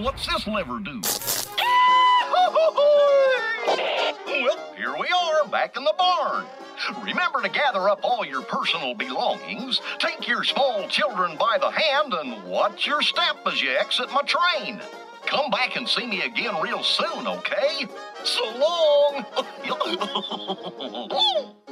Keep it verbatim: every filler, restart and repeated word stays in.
what's this lever do? Well, here we are, back in the barn. Remember to gather up all your personal belongings, take your small children by the hand, and watch your step as you exit my train. Come back and see me again real soon, okay? So long!